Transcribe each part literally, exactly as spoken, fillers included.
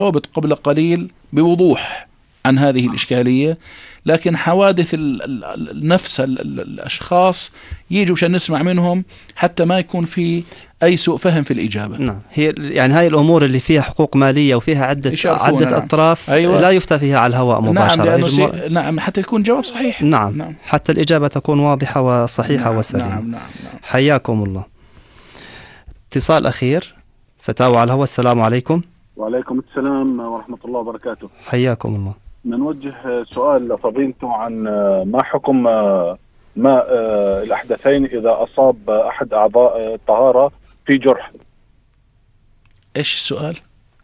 جاوبت قبل قليل بوضوح عن هذه الإشكالية، لكن حوادث النفس الأشخاص يجوا عشان نسمع منهم حتى ما يكون في أي سوء فهم في الإجابة. نعم، هي يعني هاي الأمور اللي فيها حقوق مالية وفيها عدة عدة نعم. أطراف أيوة. لا يفتى فيها على الهواء مباشرة. نعم, سي... نعم حتى يكون جواب صحيح. نعم. نعم حتى الإجابة تكون واضحة وصحيحة نعم. وسليمة. نعم. نعم. نعم. حياكم الله. اتصال أخير، فتاوى على الهواء. السلام عليكم. وعليكم السلام ورحمة الله وبركاته. حياكم الله. نوجه سؤال لفضيلته عن ما حكم ماء الأحدثين إذا أصاب أحد أعضاء الطهارة في جرح. إيش السؤال؟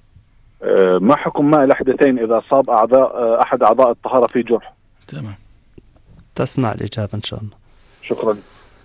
ما حكم ماء الأحدثين إذا أصاب أعضاء أحد أعضاء الطهارة في جرح؟ تمام، تسمع الإجابة إن شاء الله. شكرا.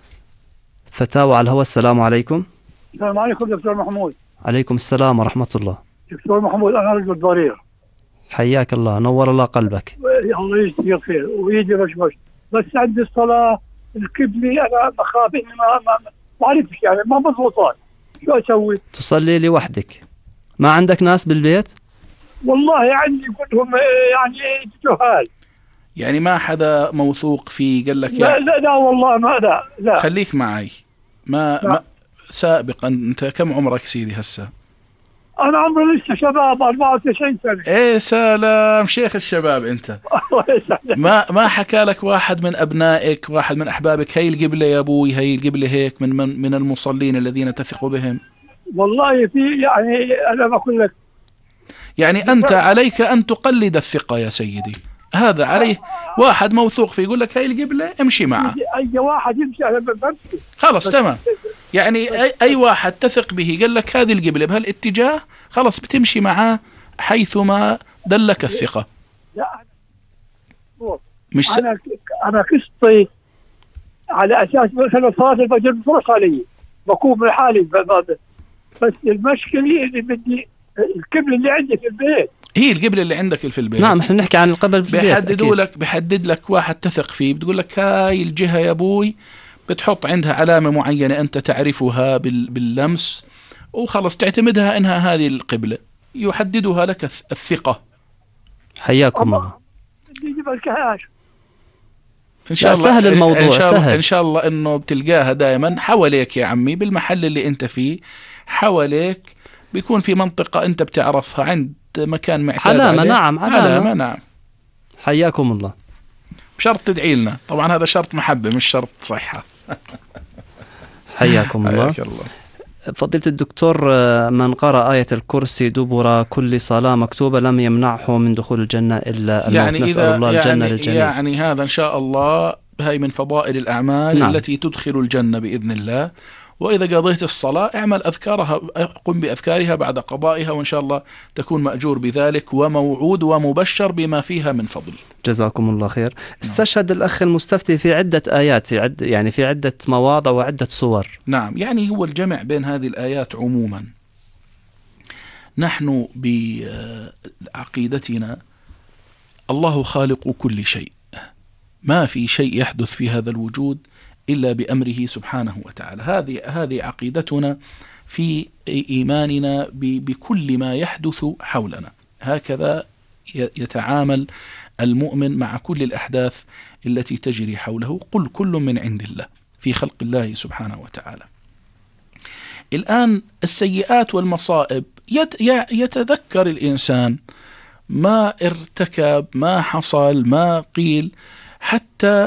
فتاوى على الهواء. السلام عليكم. السلام عليكم دكتور محمود. عليكم السلام ورحمة الله. دكتور محمود، أنا رجل ضرير. حياك الله، نور الله قلبك. الله يجزيك خير ويجي مشمش، بس عندي الصلاة الكبلي أنا بخاف إني ما ما ما عرفتش يعني ما مضبوطات، شو أسوي؟ تصلي لوحدك؟ ما عندك ناس بالبيت؟ والله عندي كلهم يعني جهال، يعني ما حدا موثوق فيه قال لك لا يعني لا لا والله ما لا لا. خليك معي. ما, ما سابقا أنت كم عمرك سيدي هسه؟ أنا عمري لسه شباب أربعة وتسعين سنة. إيه سلام، شيخ الشباب أنت. ما ما حكى لك واحد من أبنائك، واحد من أحبابك، هي القبلة يا أبوي، هي القبلة هيك، من من من المصلين الذين تثق بهم؟ والله في يعني أنا بقول لك، يعني أنت عليك أن تقلد الثقة يا سيدي، هذا عليه. واحد موثوق فيه يقول لك هاي القبلة امشي معه، أي واحد يمشي أنا بمشي خلاص تمام. يعني أي, أي واحد تثق به قال لك هذه القبلة بهالاتجاه، خلاص بتمشي معه حيثما دلك الثقة. لا مش س... أنا أنا قصتي على أساس مثلا صلاة الفجر بفرص علي بقوم لحالي، بس المشكلة اللي بدي القبلة اللي عندي في البيت، هي القبلة اللي عندك في البيت. نعم، احنا نحكي عن القبل في البيت. بيحددوا لك، بيحدد لك واحد تثق فيه، بتقول لك هاي الجهة يا أبوي، بتحط عندها علامة معينة أنت تعرفها باللمس، وخلص تعتمدها إنها هذه القبلة، يحددها لك الثقة. حياكم الله. بدي بالكهاش إن شاء الله سهل الموضوع. إن شاء, سهل. إن شاء الله إنه بتلقاها دائما حواليك يا عمي، بالمحل اللي أنت فيه حواليك بيكون في منطقة أنت بتعرفها، عند مكان معتاد علامة. عليه. نعم علامة. علامة. نعم. حياكم الله. بشرط تدعي لنا طبعا، هذا شرط محبة مش شرط صحة. حياكم الله. الله. فضيلة الدكتور، من قرأ آية الكرسي دبر كل صلاة مكتوبة لم يمنعه من دخول الجنة إلا الموت. يعني نسأل إذا الله الجنة يعني للجميع. يعني هذا إن شاء الله هاي من فضائل الأعمال. نعم. التي تدخل الجنة بإذن الله. وإذا قضيت الصلاة اعمل أذكارها، قم بأذكارها بعد قضائها، وإن شاء الله تكون مأجور بذلك وموعود ومبشر بما فيها من فضل. جزاكم الله خير. استشهد الأخ المستفتي في عدة آيات، يعني في عدة مواضع وعدة صور. نعم، يعني هو الجمع بين هذه الآيات عموما. نحن بعقيدتنا الله خالق كل شيء، ما في شيء يحدث في هذا الوجود إلا بأمره سبحانه وتعالى. هذه هذه عقيدتنا في إيماننا بكل ما يحدث حولنا. هكذا يتعامل المؤمن مع كل الأحداث التي تجري حوله. قل كل من عند الله في خلق الله سبحانه وتعالى. الآن السيئات والمصائب يتذكر الإنسان ما ارتكب، ما حصل، ما قيل، حتى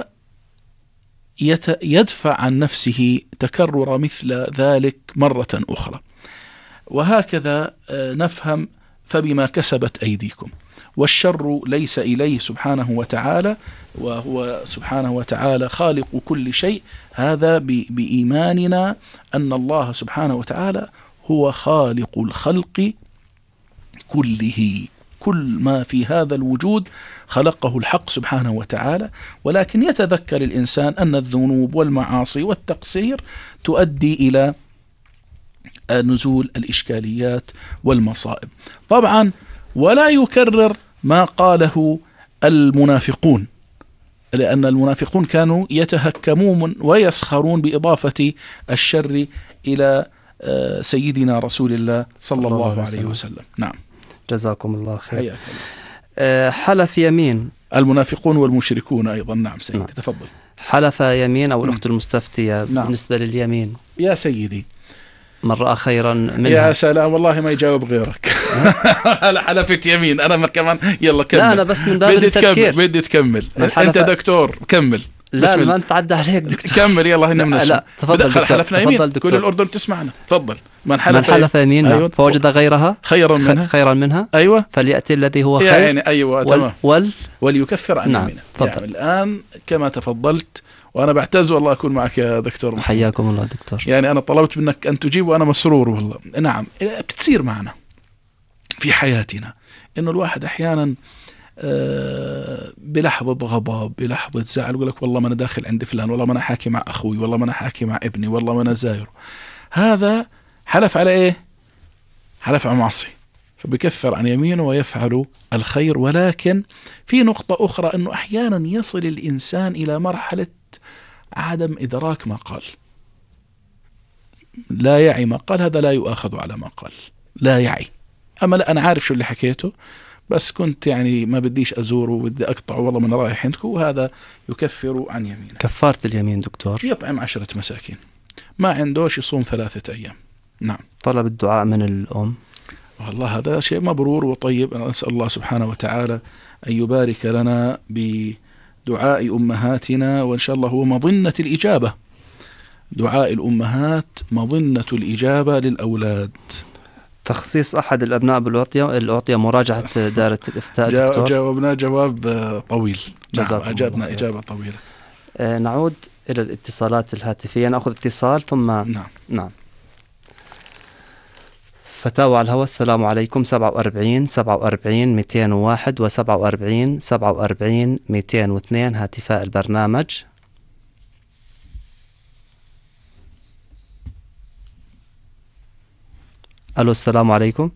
يدفع عن نفسه تكرر مثل ذلك مرة أخرى. وهكذا نفهم فبما كسبت أيديكم، والشر ليس إليه سبحانه وتعالى، وهو سبحانه وتعالى خالق كل شيء. هذا بإيماننا أن الله سبحانه وتعالى هو خالق الخلق كله، كل ما في هذا الوجود خلقه الحق سبحانه وتعالى. ولكن يتذكر الإنسان أن الذنوب والمعاصي والتقصير تؤدي إلى نزول الإشكاليات والمصائب. طبعا ولا يكرر ما قاله المنافقون، لأن المنافقون كانوا يتهكمون ويسخرون بإضافة الشر إلى سيدنا رسول الله صلى الله عليه وسلم. نعم. جزاكم الله خير. حياك الله. أه حلف يمين. المنافقون والمشركون أيضا. نعم سيدي. نعم. تفضل. حلف يمين أو الأخت المستفتية. نعم. بالنسبة لليمين يا سيدي، من رأى خيرا منها. يا سلام، والله ما يجاوب غيرك. أنا حلفت يمين أنا ما كمان. يلا كمل. لا أنا بس من باب التفكير. بدي تكمل. أنت دكتور كمل. لا ما نتعدى عليك دكتور. كمل يلا هنا من لا تفضل دكتور. حلفنا يمين. كل الأردن تسمعنا. تفضل. من حلف, من حلف يمين. أيوة. فوجد غيرها خيرا منها خيرا منها أيوة فليأتي الذي هو خير. يعني أيوة وال تمام. وال وليكفر عن نعم. يمينه. يعني الآن كما تفضلت، وأنا بعتز والله أكون معك يا دكتور محمد. حياكم الله دكتور. يعني أنا طلبت منك أن تجيب وأنا مسرور والله. نعم بتصير معنا في حياتنا إنه الواحد أحيانا بلحظة غضب بلحظة زعل يقول لك والله ما أنا داخل عند فلان، والله ما أنا حاكي مع أخوي، والله ما أنا حاكي مع ابني، والله ما أنا زاير. هذا حلف على إيه؟ حلف على معصية، فبكفر عن يمينه ويفعل الخير. ولكن في نقطة أخرى، أنه أحيانا يصل الإنسان إلى مرحلة عدم إدراك ما قال، لا يعي ما قال، هذا لا يؤاخذ على ما قال، لا يعي. أما لا أنا عارف شو اللي حكيته، بس كنت يعني ما بديش أزوره وبدي أقطعه، والله من رايح عندكم، وهذا يكفر عن يمينه. كفارة اليمين دكتور يطعم عشرة مساكين، ما عندوش يصوم ثلاثة أيام. نعم. طلب الدعاء من الأم، والله هذا شيء مبرور وطيب. أنا أسأل الله سبحانه وتعالى أن يبارك لنا بدعاء أمهاتنا، وإن شاء الله هو مظنة الإجابة. دعاء الأمهات مظنة الإجابة للأولاد. تخصيص أحد الأبناء بالأعطية الأعطية مراجعة دائرة الإفتاء دكتور. جاوبنا جواب طويل. نعم أجابنا إجابة طويلة. آه نعود إلى الاتصالات الهاتفية، نأخذ اتصال ثم نعم نعم. فتاوى على الهواء. السلام عليكم. سبعة وأربعين سبعة وأربعين مئتين وواحد وسبعة وأربعين سبعة وأربعين مئتين واثنين هاتفاء البرنامج. ألو السلام عليكم.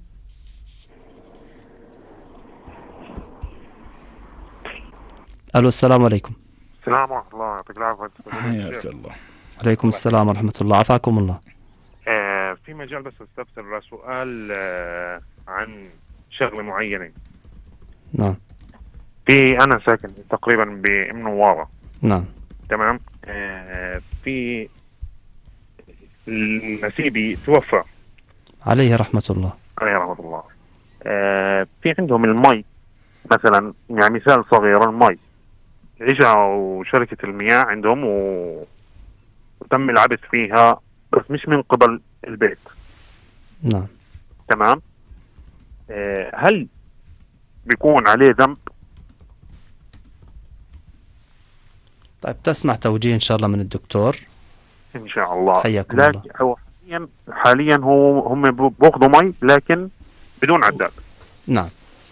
ألو السلام عليكم. السلام ورحمة الله، يعطيك العافية. حياك الله. عليكم السلام ورحمة الله، عافاكم الله. آه في مجال بس استفسر سؤال آه عن شغلة معينة. نعم. في أنا ساكن تقريبا بمنوارة. نعم. تمام. آه في نسيبي توفى عليه رحمة الله. عليه رحمة الله. آه في عندهم المي مثلا، يعني مثال صغير، المي رجعوا شركة المياه عندهم و... وتم العبث فيها، بس مش من قبل البيت. نعم. تمام. آه هل بيكون عليه ذنب؟ طيب تسمع توجيه إن شاء الله من الدكتور إن شاء الله. حياكم لكن الله. هو حاليا حاليا هو هم بياخذوا مي لكن بدون عداد. نعم.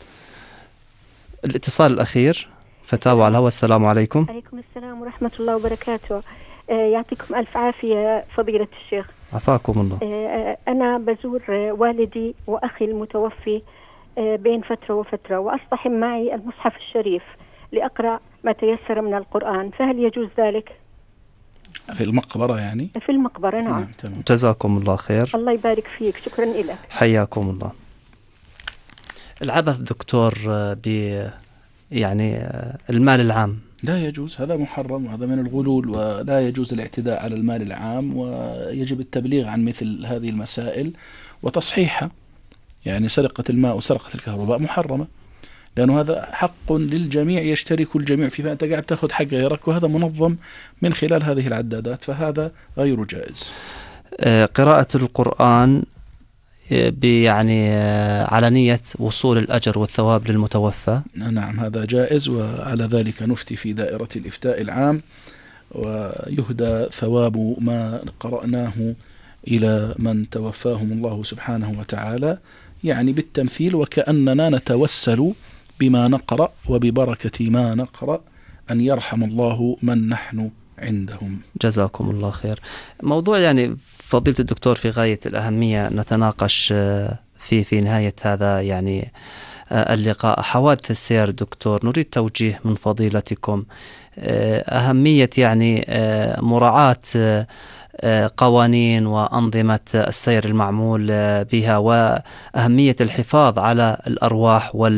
الاتصال الأخير فتاوى على الهواء. السلام عليكم. عليكم السلام ورحمة الله وبركاته. آه يعطيكم ألف عافية فضيلة الشيخ. عفاكم الله. آه أنا بزور والدي وأخي المتوفي آه بين فترة وفترة، وأصطحب معي المصحف الشريف لأقرأ ما تيسر من القرآن، فهل يجوز ذلك؟ في المقبرة يعني؟ في المقبرة. نعم. نعم تمام. جزاكم الله خير. الله يبارك فيك، شكرا لك. حياكم الله. العبث دكتور ب يعني المال العام لا يجوز، هذا محرم وهذا من الغلول، ولا يجوز الاعتداء على المال العام، ويجب التبليغ عن مثل هذه المسائل وتصحيحها. يعني سرقة الماء وسرقة الكهرباء محرمة، لأنه هذا حق للجميع، يشترك الجميع فيه، فأنت قاعد تأخذ حق غيرك، وهذا منظم من خلال هذه العدادات، فهذا غير جائز. قراءة القرآن يعني على نية وصول الأجر والثواب للمتوفى. نعم هذا جائز، وعلى ذلك نفتي في دائرة الإفتاء العام، ويهدى ثواب ما قرأناه إلى من توفاهم الله سبحانه وتعالى، يعني بالتمثيل، وكأننا نتوسل بما نقرأ وببركة ما نقرأ أن يرحم الله من نحن عندهم. جزاكم الله خير. موضوع يعني فضيلة الدكتور في غاية الأهمية نتناقش فيه في نهاية هذا يعني اللقاء، حوادث السير. دكتور نريد توجيه من فضيلتكم أهمية يعني مراعاة قوانين وأنظمة السير المعمول بها وأهمية الحفاظ على الأرواح وال